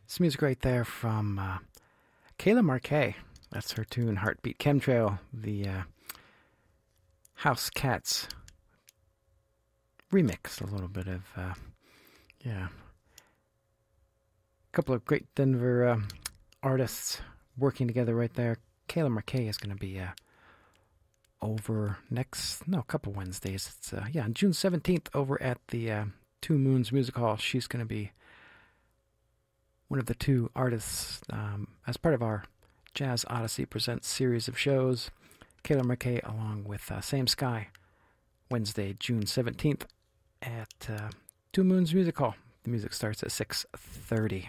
This music right there from Kayla Marquet. That's her tune, Heartbeat Chemtrail, the House Cats remix. A little bit of, a couple of great Denver artists working together right there. Kayla Marquet is going to be over a couple Wednesdays. It's on June 17th over at the Two Moons Music Hall. She's going to be one of the two artists as part of our Jazz Odyssey Presents series of shows. Kayla Marquet along with Sam Sky, Wednesday, June 17th at Two Moons Music Hall. The music starts at 6:30.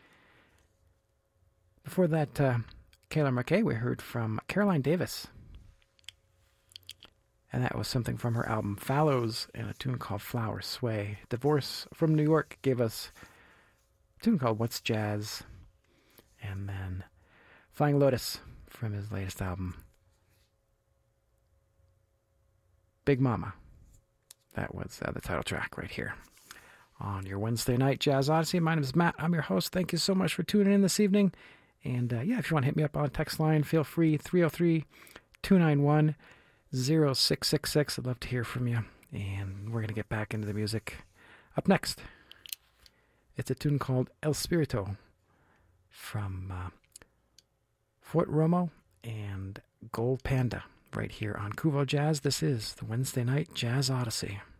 Before that, Kayla Marquet, we heard from Caroline Davis. And that was something from her album Fallows and a tune called Flower Sway. Divorce from New York gave us a tune called What's Jazz. And then Flying Lotus from his latest album, Big Mama. That was the title track right here on your Wednesday night Jazz Odyssey. My name is Matt. I'm your host. Thank you so much for tuning in this evening. And if you want to hit me up on text line, feel free, 303-291-0666. I'd love to hear from you. And we're going to get back into the music. Up next, it's a tune called El Spirito from Fort Romo and Gold Panda right here on Kuvo Jazz. This is the Wednesday night Jazz Odyssey.